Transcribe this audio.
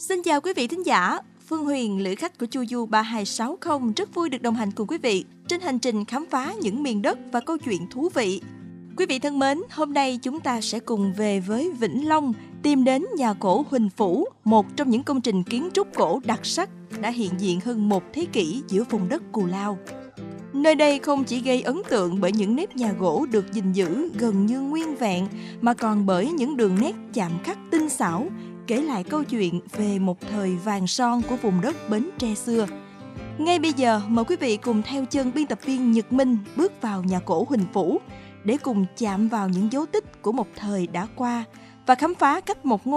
Xin chào quý vị thính giả, Phương Huyền, lữ khách của Chu Du 3260 rất vui được đồng hành cùng quý vị trên hành trình khám phá những miền đất và câu chuyện thú vị. Quý vị thân mến, hôm nay chúng ta sẽ cùng về với Vĩnh Long, tìm đến nhà cổ Huỳnh Phủ, một trong những công trình kiến trúc cổ đặc sắc đã hiện diện hơn một thế kỷ giữa vùng đất Cù Lao. Nơi đây không chỉ gây ấn tượng bởi những nếp nhà gỗ được gìn giữ gần như nguyên vẹn, mà còn bởi những đường nét chạm khắc tinh xảo, kể lại câu chuyện về một thời vàng son của vùng đất Bến Tre xưa. Ngay bây giờ, mời quý vị cùng theo chân biên tập viên Nhật Minh bước vào nhà cổ Huỳnh Phủ để cùng chạm vào những dấu tích của một thời đã qua và khám phá cách một ngôi